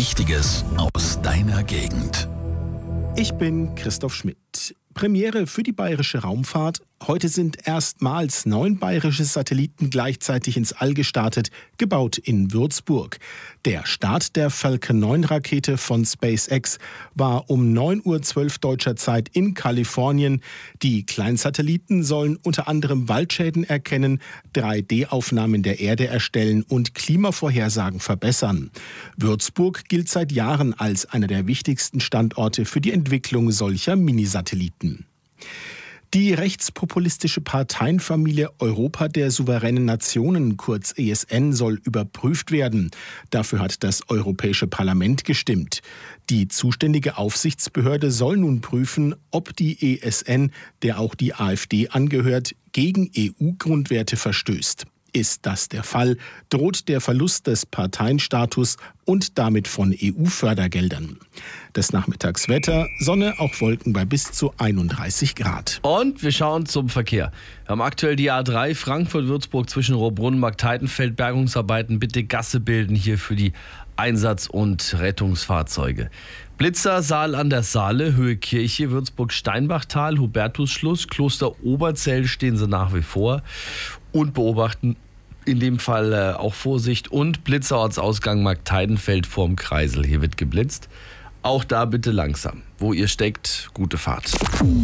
Wichtiges aus deiner Gegend. Ich bin Christoph Schmidt. Premiere für die bayerische Raumfahrt. Heute sind erstmals 9 bayerische Satelliten gleichzeitig ins All gestartet, gebaut in Würzburg. Der Start der Falcon 9 Rakete von SpaceX war um 9:12 Uhr deutscher Zeit in Kalifornien. Die Kleinsatelliten sollen unter anderem Waldschäden erkennen, 3D-Aufnahmen der Erde erstellen und Klimavorhersagen verbessern. Würzburg gilt seit Jahren als einer der wichtigsten Standorte für die Entwicklung solcher Minisatelliten. Die rechtspopulistische Parteienfamilie Europa der souveränen Nationen, kurz ESN, soll überprüft werden. Dafür hat das Europäische Parlament gestimmt. Die zuständige Aufsichtsbehörde soll nun prüfen, ob die ESN, der auch die AfD angehört, gegen EU-Grundwerte verstößt. Ist das der Fall, droht der Verlust des Parteienstatus und damit von EU-Fördergeldern. Des Nachmittags Wetter, Sonne, auch Wolken bei bis zu 31 Grad. Und wir schauen zum Verkehr. Wir haben aktuell die A3 Frankfurt-Würzburg zwischen Rohrbrunn und Markteidenfeld. Bergungsarbeiten, bitte Gasse bilden hier für die Einsatz- und Rettungsfahrzeuge. Blitzer, Saal an der Saale, Höhe Kirche, Würzburg-Steinbachtal, Hubertusschluss, Kloster Oberzell stehen sie nach wie vor und beobachten in dem Fall auch Vorsicht und Blitzerortsausgang Markteidenfeld vorm Kreisel. Hier wird geblitzt. Auch da bitte langsam. Wo ihr steckt, gute Fahrt.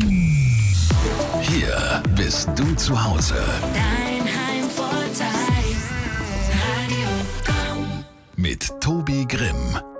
Hier bist du zu Hause. Dein Heimvorteil, Radio Komm. Mit Tobi Grimm.